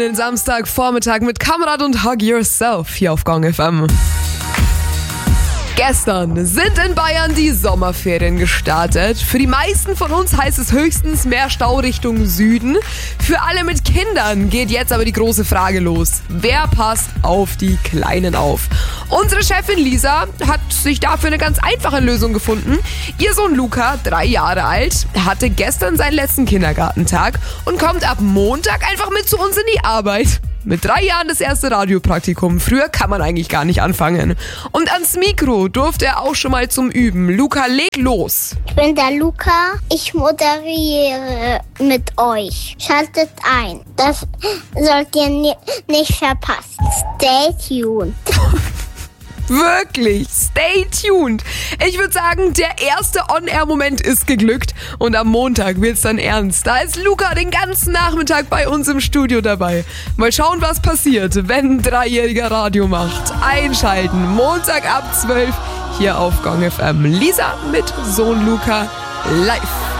Den Samstagvormittag mit Kamerad und Hug Yourself hier auf Gong FM. Gestern sind in Bayern die Sommerferien gestartet. Für die meisten von uns heißt es höchstens mehr Stau Richtung Süden. Für alle mit Kindern geht jetzt aber die große Frage los. Wer passt auf die Kleinen auf? Unsere Chefin Lisa hat sich dafür eine ganz einfache Lösung gefunden. Ihr Sohn Luca, 3 Jahre alt, hatte gestern seinen letzten Kindergartentag und kommt ab Montag einfach mit zu uns in die Arbeit. Mit 3 Jahren das erste Radiopraktikum. Früher kann man eigentlich gar nicht anfangen. Und ans Mikro durfte er auch schon mal zum Üben. Luca, leg los. Ich bin der Luca. Ich moderiere mit euch. Schaltet ein. Das sollt ihr nicht verpassen. Stay tuned. Wirklich, stay tuned. Ich würde sagen, der erste On-Air-Moment ist geglückt und am Montag wird's dann ernst. Da ist Luca den ganzen Nachmittag bei uns im Studio dabei. Mal schauen, was passiert, wenn ein 3-jähriger Radio macht. Einschalten, Montag ab 12 hier auf Gong FM. Lisa mit Sohn Luca live.